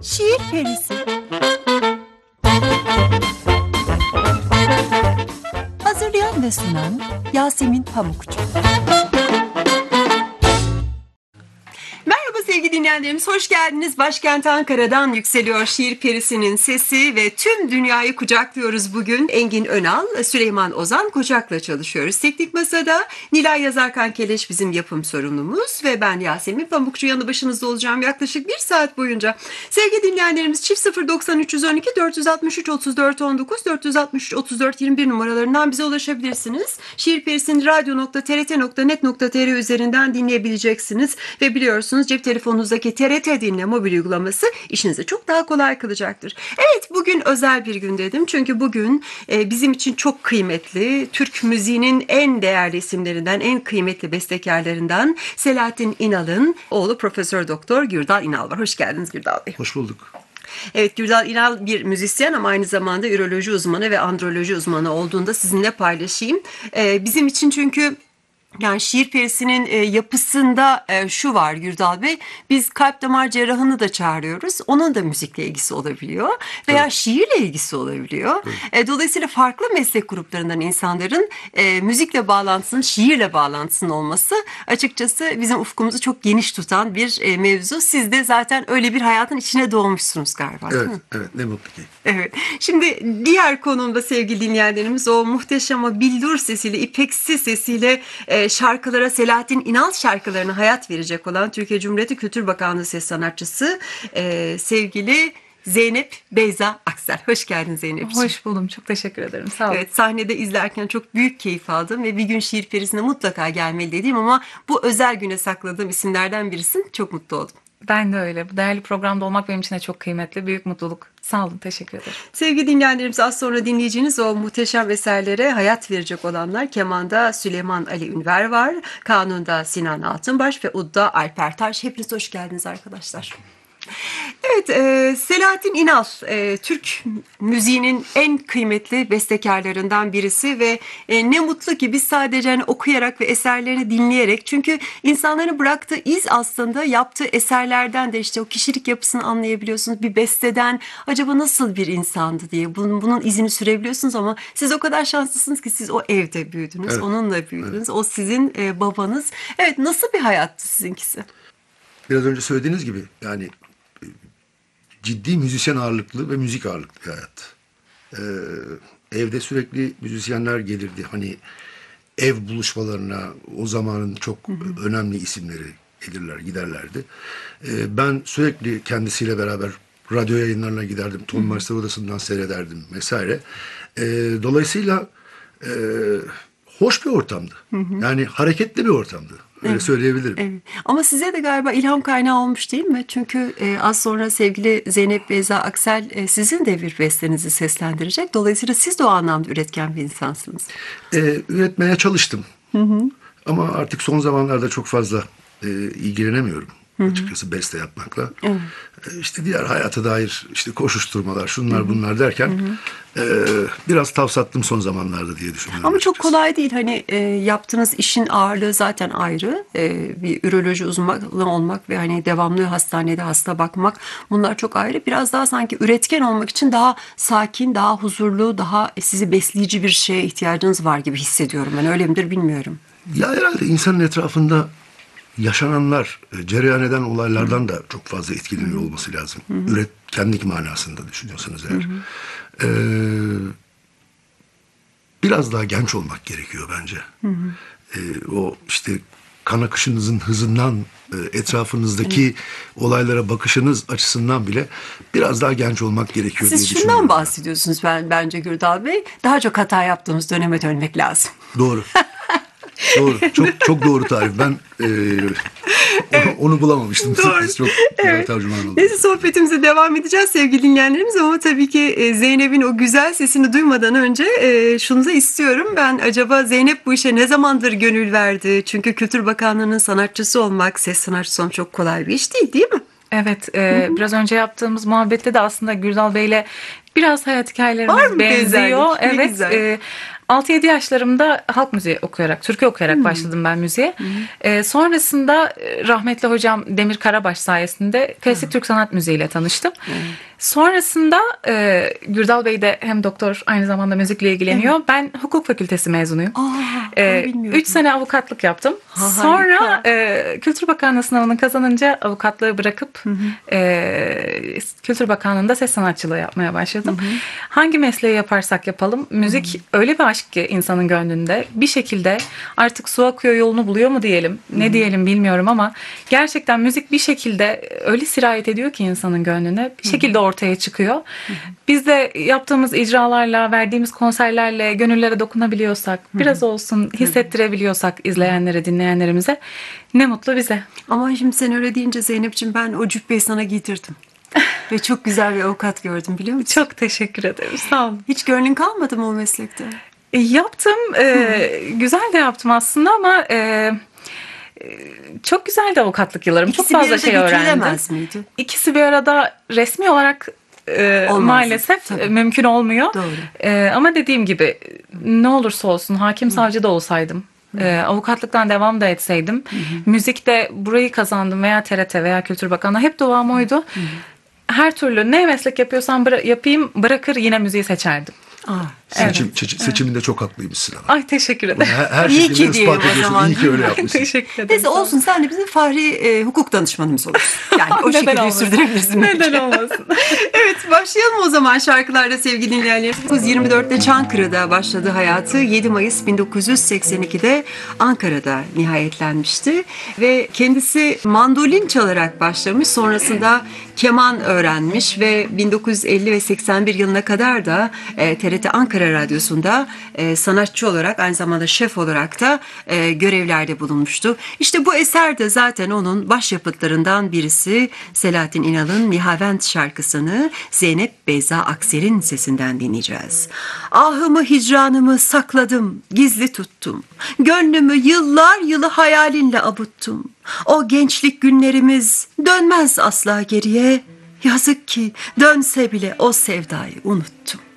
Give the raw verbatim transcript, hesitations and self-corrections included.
Şiir Perisi. Hazırlayan ve sunan Yasemin Pamukçu. Merhaba sevgili dinleyenlerimiz, hoş geldiniz. Başkent Ankara'dan yükseliyor Şiir Perisi'nin sesi ve tüm dünyayı kucaklıyoruz bugün. Engin Önal, Süleyman Ozan Koçak'la çalışıyoruz. Teknik Masa'da Nilay Yazarkan Keleş bizim yapım sorumlumuz ve ben Yasemin Pamukçu yanı başınızda olacağım yaklaşık bir saat boyunca. Sevgili dinleyenlerimiz çift sıfır doksan üç yüz on iki dört altı üç otuz dört on dokuz dört altı üç otuz dört yirmi bir numaralarından bize ulaşabilirsiniz. Şiir Perisi'ni radyo nokta t r t nokta net nokta t r üzerinden dinleyebileceksiniz ve biliyorsunuz cep telefonunuzdaki T R T Dinle mobil uygulaması işinizi çok daha kolay kılacaktır. Evet, bugün özel bir gün dedim çünkü bugün e, bizim için çok kıymetli, Türk müziğinin en değerli isimlerinden, en kıymetli bestekarlarından Selahattin İnal'ın oğlu Profesör Doktor Gürdal İnal var. Hoş geldiniz Gürdal Bey. Hoş bulduk. Evet, Gürdal İnal bir müzisyen ama aynı zamanda üroloji uzmanı ve androloji uzmanı olduğunu da sizinle paylaşayım. E, bizim için çünkü yani Şiir Perisi'nin e, yapısında e, şu var Gürdal Bey, biz kalp damar cerrahını da çağırıyoruz. Onun da müzikle ilgisi olabiliyor veya evet. şiirle ilgisi olabiliyor. Evet. E, dolayısıyla farklı meslek gruplarından insanların e, müzikle bağlantısının, şiirle bağlantısının olması açıkçası bizim ufkumuzu çok geniş tutan bir e, mevzu. Siz de zaten öyle bir hayatın içine doğmuşsunuz galiba. Evet, evet, ne mutlu ki. Evet. Şimdi diğer konumda sevgili dinleyenlerimiz o muhteşem o billur sesiyle, ipeksi sesiyle e, şarkılara, Selahattin İnal şarkılarına hayat verecek olan Türkiye Cumhuriyeti Kültür Bakanlığı ses sanatçısı e, sevgili Zeynep Beyza Aksel. Hoş geldin Zeynep'ciğim. Hoş buldum. Çok teşekkür ederim. Sağ olun. Evet, sahnede izlerken çok büyük keyif aldım ve bir gün Şiir Perisi'ne mutlaka gelmeli dediğim ama bu özel güne sakladığım isimlerden birisin. Çok mutlu oldum. Ben de öyle. Bu değerli programda olmak benim için de çok kıymetli. Büyük mutluluk. Sağ olun. Teşekkür ederim. Sevgili dinleyenlerimiz, az sonra dinleyeceğiniz o muhteşem eserlere hayat verecek olanlar Keman'da Süleyman Ali Ünver var. Kanun'da Sinan Altınbaş ve Ud'da Alper Taş. Hepiniz hoş geldiniz arkadaşlar. Evet, e, Selahattin İnal e, Türk müziğinin en kıymetli bestekarlarından birisi ve e, ne mutlu ki biz sadece hani okuyarak ve eserlerini dinleyerek, çünkü insanların bıraktığı iz aslında yaptığı eserlerden de işte o kişilik yapısını anlayabiliyorsunuz. Bir besteden acaba nasıl bir insandı diye bunun, bunun izini sürebiliyorsunuz ama siz o kadar şanslısınız ki siz o evde büyüdünüz, evet. onunla büyüdünüz, evet. o sizin e, babanız. Evet, nasıl bir hayattı sizinkisi? Biraz önce söylediğiniz gibi yani ciddi müzisyen ağırlıklı ve müzik ağırlıklı bir hayat. Ee, evde sürekli müzisyenler gelirdi. Hani ev buluşmalarına o zamanın çok hı hı. önemli isimleri gelirler, giderlerdi. Ee, ben sürekli kendisiyle beraber radyo yayınlarına giderdim. Ton Mars'ta odasından seyrederdim vesaire. Ee, dolayısıyla e, hoş bir ortamdı. Hı hı. Yani hareketli bir ortamdı. Öyle evet, söyleyebilirim. Evet. Ama size de galiba ilham kaynağı olmuş değil mi? Çünkü e, az sonra sevgili Zeynep Beyza Aksel e, sizin de bir bestenizi seslendirecek. Dolayısıyla siz de o anlamda üretken bir insansınız. E, üretmeye çalıştım. Hı hı. Ama artık son zamanlarda çok fazla e, ilgilenemiyorum. Hı hı. Açıkçası beste yapmakla. Evet. E, işte diğer hayata dair işte koşuşturmalar, şunlar hı hı. bunlar derken hı hı. E, biraz tavsattım son zamanlarda diye düşünüyorum. Ama açıkçası. çok kolay değil. Hani e, yaptığınız işin ağırlığı zaten ayrı. E, bir üroloji uzmanı olmak ve hani devamlı hastanede hasta bakmak, bunlar çok ayrı. Biraz daha sanki üretken olmak için daha sakin, daha huzurlu, daha sizi besleyici bir şeye ihtiyacınız var gibi hissediyorum. Ben öyle midir bilmiyorum. Ya herhalde insanın etrafında yaşananlar, cereyan eden olaylardan da çok fazla etkileniyor olması lazım. Hı hı. Üretkenlik manasında düşünüyorsanız eğer. Hı hı. Ee, biraz daha genç olmak gerekiyor bence. Hı hı. Ee, o işte kan akışınızın hızından, etrafınızdaki evet. olaylara bakışınız açısından bile biraz daha genç olmak gerekiyor Siz diye düşünüyorum. Siz şundan bahsediyorsunuz ben, bence Gürdal Bey. Daha çok hata yaptığımız döneme dönmek lazım. Doğru. Doğru. Çok çok doğru tarif. Ben e, onu, onu bulamamıştım. Doğru. Çok evet. tercüman oldu. Neyse, sohbetimize devam edeceğiz sevgili dinleyenlerimiz ama tabii ki Zeynep'in o güzel sesini duymadan önce e, şunu da istiyorum. Ben acaba Zeynep bu işe ne zamandır gönül verdi? Çünkü Kültür Bakanlığı'nın sanatçısı olmak, ses sanatçısı olmak çok kolay bir iş değil, değil mi? Evet, e, biraz önce yaptığımız muhabbette de aslında Gürdal Bey'le biraz hayat hikayelerimiz benziyor. Evet. E, altı yedi yaşlarımda halk müziği okuyarak, türkü okuyarak başladım ben müziğe. Ee, sonrasında e, rahmetli hocam Demir Karabaş sayesinde klasik Türk sanat müziğiyle tanıştım. Sonrasında e, Gürdal Bey de hem doktor aynı zamanda müzikle ilgileniyor. Ben hukuk fakültesi mezunuyum. Aa, Ee, onu bilmiyordum. üç sene avukatlık yaptım. Ha, Sonra harika. e, Kültür Bakanlığı sınavını kazanınca avukatlığı bırakıp e, Kültür Bakanlığı'nda ses sanatçılığı yapmaya başladım. Hangi mesleği yaparsak yapalım müzik öyle bir aşk ki insanın gönlünde. Bir şekilde artık su akıyor yolunu buluyor mu diyelim, ne diyelim bilmiyorum ama gerçekten müzik bir şekilde öyle sirayet ediyor ki insanın gönlüne. Bir şekilde ortaya çıkıyor. Biz de yaptığımız icralarla, verdiğimiz konserlerle gönüllere dokunabiliyorsak, biraz olsun hissettirebiliyorsak izleyenlere, dinleyenlerimize ne mutlu bize. Ama şimdi sen öyle deyince Zeynep'ciğim ben o cübbeyi sana giydirdim. Ve çok güzel bir avukat gördüm biliyor musun? Çok teşekkür ederim. Sağ olun. Hiç gönlün kalmadı mı o meslekte? E, yaptım. E, güzel de yaptım aslında ama e, e, çok güzel de avukatlık yıllarım. İkisi çok bir fazla arada şey öğrendim. götürülemez miydi? İkisi bir arada resmi olarak e, Olmaz. maalesef Tabii. e, mümkün olmuyor. Doğru. E, ama dediğim gibi ne olursa olsun hakim savcı da olsaydım. E, avukatlıktan devam da etseydim. Müzikte burayı kazandım veya T R T veya Kültür Bakanlığı hep duam oydu. Her türlü ne meslek yapıyorsam bıra- yapayım bırakır yine müziği seçerdim. Aa, Seçim, çe- seçiminde çok haklıymışsın ama. Ay teşekkür ederim. Her, her İyi şekilde ki diyelim ispat o ediyorsun. zaman. İyi ki öyle yapmışsın. Teşekkür ederim. neyse olsun sen de bizim fahri e, hukuk danışmanımız olursun. Yani o Neden şekilde olmasın? sürdürebilirsin. Neden olmasın? Evet başlayalım o zaman şarkılarda sevgili dinleyenler. bin dokuz yüz yirmi dörtte Çankırı'da başladı hayatı. yedi Mayıs bin dokuz yüz seksen ikide Ankara'da nihayetlenmişti. Ve kendisi mandolin çalarak başlamış. Sonrasında keman öğrenmiş ve bin dokuz yüz elli ve seksen bir yılına kadar da e, T R T Ankara Radyosu'nda e, sanatçı olarak aynı zamanda şef olarak da e, görevlerde bulunmuştu. İşte bu eser de zaten onun başyapıtlarından birisi. Selahattin İnal'ın Nihavent şarkısını Zeynep Beyza Aksel'in sesinden dinleyeceğiz. Ahımı hicranımı sakladım, gizli tuttum. Gönlümü yıllar yılı hayalinle avuttum. O gençlik günlerimiz dönmez asla geriye. Yazık ki dönse bile o sevdayı unuttum.